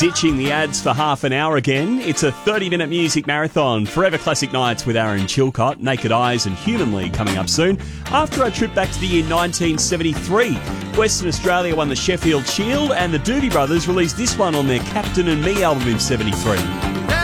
Ditching the ads for half an hour again. It's a 30-minute music marathon. Forever Classic Nights with Aaron Chilcott, Naked Eyes and Humanly coming up soon. After our trip back to the year 1973, Western Australia won the Sheffield Shield and the Doobie Brothers released this one on their Captain and Me album in 73.